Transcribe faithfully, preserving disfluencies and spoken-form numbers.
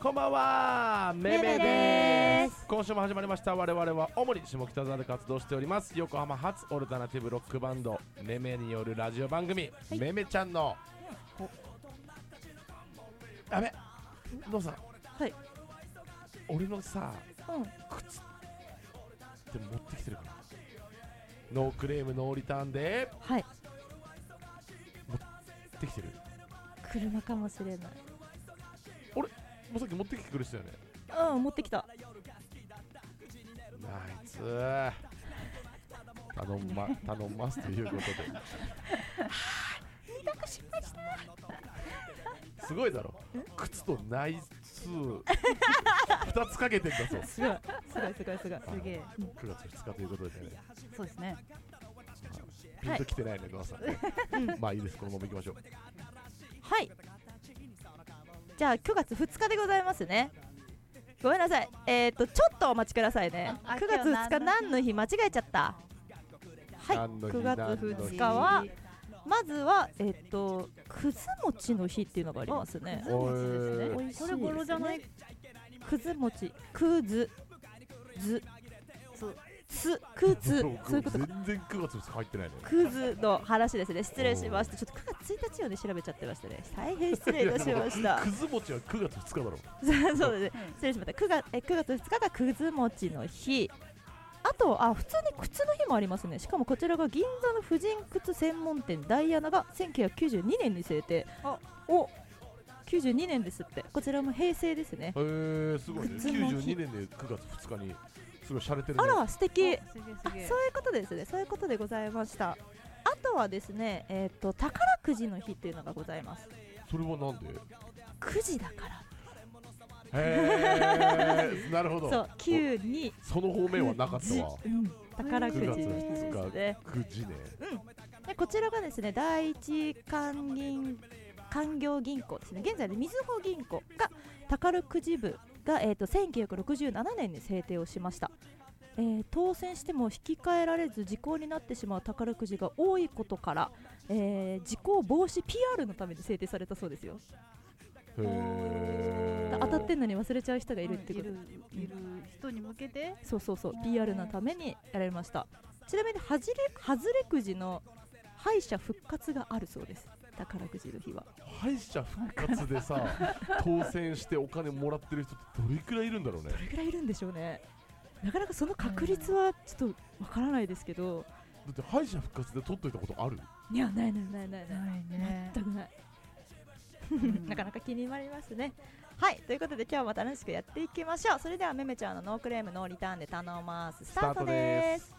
こんばんは、めめです。今週も始まりました。我々は主に下北沢で活動しております横浜発オルタナティブロックバンドめめによるラジオ番組、はい、めめちゃんのやべどうさん、 はい、 俺のさ、うん、靴って持ってきてるかな。ノークレームノーリターンで、 はい、 持ってきてる。 車かもしれない。 俺もうさっき持ってきてくれてたよね。 うん、持ってきた。 ナイス頼んま頼んますということでに択失敗したすごいだろ、靴とナイスふたつかけてんだぞ。 すごいすごいすごいすごいすげえ。 くがつふつかということでね。 そうですね。 ピンときてないね、ノアさんね。まあいいです、このままいきましょう。 はい、じゃあくがつふつかでございますね。ごめんなさい、えーとちょっとお待ちくださいね。くがつふつか何の日間違えちゃった。はい、くがつふつかはまずはえっ、ー、とくず餅の日っていうのがありますね。 くず餅ですね。 美味しいですね。 これ語呂じゃない。 くず餅、くずずつくず、そういうことか。 全然くがつふつか入ってないね。 くずの話ですね。失礼しました。ちょっとくがつついたちをね調べちゃってましたね。大変失礼いたしました。 くず餅はくがつふつかだろ。 そうですね、失礼しました。くがつ、えくがつふつかがくず餅の日。あとあ普通に靴の日もありますね。しかもこちらが銀座の婦人靴専門店ダイアナがせんきゅうひゃくきゅうじゅうにねんに制定。あおきゅうじゅうにねんですって。こちらも平成ですね。 へー、すごいね。きゅうじゅうにねんでくがつふつかにすごい洒落てるね。 あら素敵。 すげえすげえ。 そういうことですね。そういうことでございました。あとはですね、えっと宝くじの日っていうのがございます。 それはなんで？ くじだから。 へーなるほど。 そうきゅうにその方面はなかったわ。 うん、宝くじくがつふつかね。 くじね。 うん。でこちらがですね第一関銀官業銀行ですね。現在でみずほ銀行が宝くじ部が、えー、とせんきゅうひゃくろくじゅうななねんに制定をしました。えー、当選しても引き換えられず時効になってしまう宝くじが多いことから、えー、時効防止 ピーアール のために制定されたそうですよ。 へー、 当たってんのに忘れちゃう人がいるってこと、 いるいる人に向けて、 そうそうそう ピーアール のためにやられました。ちなみにはじれ外れくじの敗者復活があるそうです。宝くじの日は敗者復活でさ当選してお金もらってる人ってどれくらいいるんだろうね。 どれくらいいるんでしょうね。なかなかその確率はちょっとわからないですけど、 だって敗者復活で取っといたことある？ いやないないないないない、 ないね。 全くないなかなか気になりますね。はい、ということで今日も楽しくやっていきましょう。それではめめちゃんのノークレームノーリターンで頼ます。スタートです。